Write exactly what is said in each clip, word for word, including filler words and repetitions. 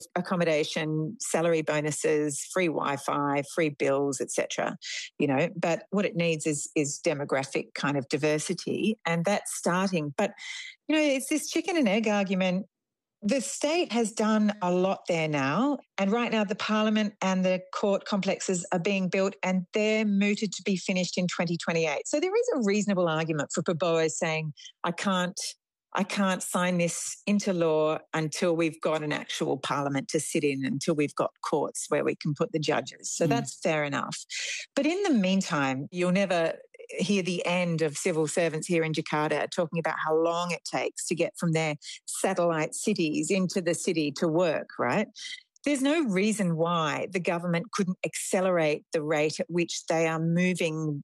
accommodation, salary bonuses, free Wi-Fi, free bills, et cetera. You know, but what it needs is is demographic kind of diversity, and that's starting. But you know, it's this chicken and egg argument. The state has done a lot there now, and right now the parliament and the court complexes are being built, and they're mooted to be finished in twenty twenty-eight. So there is a reasonable argument for Prabowo saying, I can't I can't sign this into law until we've got an actual parliament to sit in, until we've got courts where we can put the judges. So mm. that's fair enough. But in the meantime, you'll never hear the end of civil servants here in Jakarta talking about how long it takes to get from their satellite cities into the city to work, right? There's no reason why the government couldn't accelerate the rate at which they are moving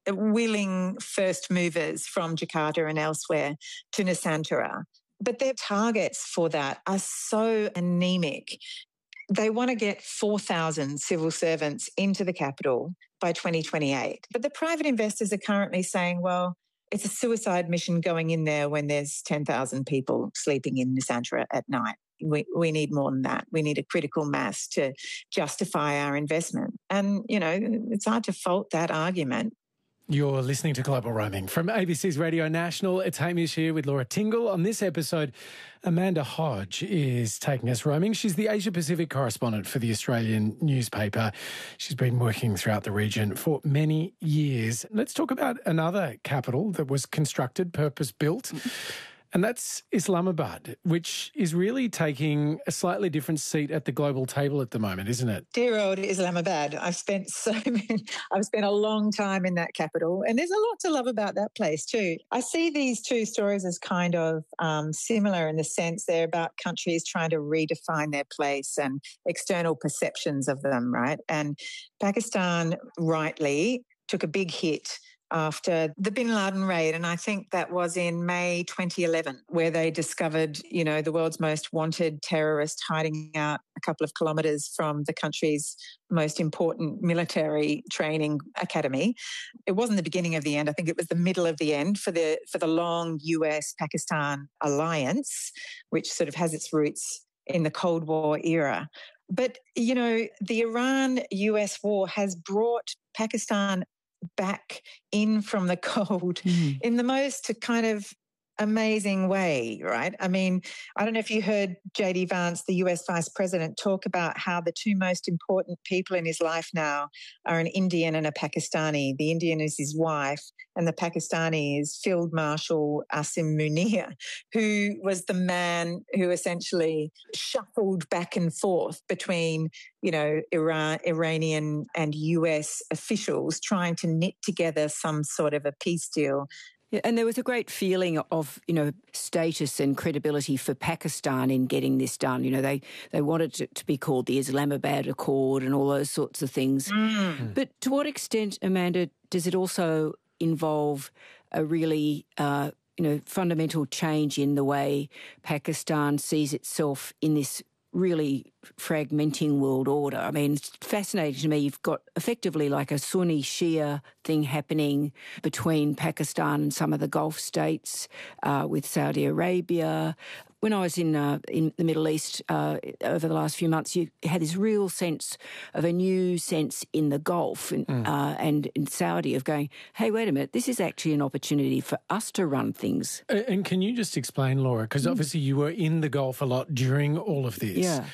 willing first movers from Jakarta and elsewhere to Nusantara. But their targets for that are so anemic. They want to get four thousand civil servants into the capital by twenty twenty-eight. But the private investors are currently saying, well, it's a suicide mission going in there when there's ten thousand people sleeping in Nusantara at night. We we need more than that. We need a critical mass to justify our investment. And, you know, it's hard to fault that argument. You're listening to Global Roaming from A B C's Radio National. It's Hamish here with Laura Tingle. On this episode, Amanda Hodge is taking us roaming. She's the Asia Pacific correspondent for the Australian newspaper. She's been working throughout the region for many years. Let's talk about another capital that was constructed, purpose-built. And that's Islamabad, which is really taking a slightly different seat at the global table at the moment, isn't it? Dear old Islamabad. I've spent so many, I've spent a long time in that capital, and there's a lot to love about that place too. I see these two stories as kind of um, similar in the sense they're about countries trying to redefine their place and external perceptions of them, right? And Pakistan rightly took a big hit after the Bin Laden raid, and I think that was in May twenty eleven, where they discovered, you know, the world's most wanted terrorist hiding out a couple of kilometres from the country's most important military training academy. It wasn't the beginning of the end. I think it was the middle of the end for the for the long U S Pakistan alliance, which sort of has its roots in the Cold War era. But, you know, the Iran U S war has brought Pakistan back in from the cold mm. in the most kind of amazing way, right? I mean, I don't know if you heard J D Vance, the U S Vice President, talk about how the two most important people in his life now are an Indian and a Pakistani. The Indian is his wife, and the Pakistani is Field Marshal Asim Munir, who was the man who essentially shuffled back and forth between, you know, Iran, Iranian and U S officials trying to knit together some sort of a peace deal. Yeah, and there was a great feeling of, you know, status and credibility for Pakistan in getting this done. You know, they, they wanted it to be called the Islamabad Accord and all those sorts of things. Mm. But to what extent, Amanda, does it also involve a really, uh, you know, fundamental change in the way Pakistan sees itself in this really fragmenting world order? I mean, it's fascinating to me. You've got effectively like a Sunni Shia thing happening between Pakistan and some of the Gulf states, uh, with Saudi Arabia. When I was in uh, in the Middle East uh, over the last few months, you had this real sense of a new sense in the Gulf and, mm. uh, and in Saudi of going, hey, wait a minute, this is actually an opportunity for us to run things. And can you just explain, Laura, because mm. obviously you were in the Gulf a lot during all of this. Yeah.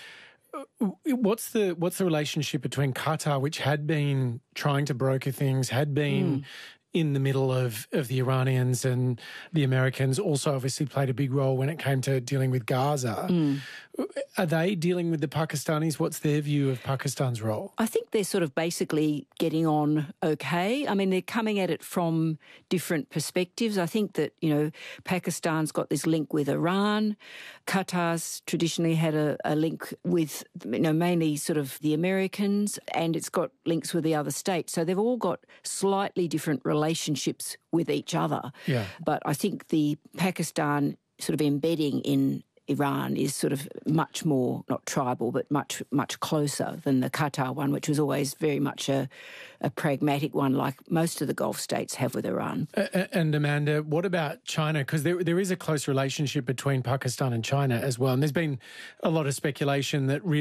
What's the what's the relationship between Qatar, which had been trying to broker things, had been mm. in the middle of, of the Iranians, and the Americans also obviously played a big role when it came to dealing with Gaza. Mm. Are they dealing with the Pakistanis? What's their view of Pakistan's role? I think they're sort of basically getting on okay. I mean, they're coming at it from different perspectives. I think that, you know, Pakistan's got this link with Iran. Qatar's traditionally had a, a link with, you know, mainly sort of the Americans, and it's got links with the other states. So they've all got slightly different relationships with each other. Yeah. But I think the Pakistan sort of embedding in Iran is sort of much more, not tribal, but much, much closer than the Qatar one, which was always very much a, a pragmatic one, like most of the Gulf states have with Iran. Uh, and Amanda, what about China? Because there, there is a close relationship between Pakistan and China as well. And there's been a lot of speculation that really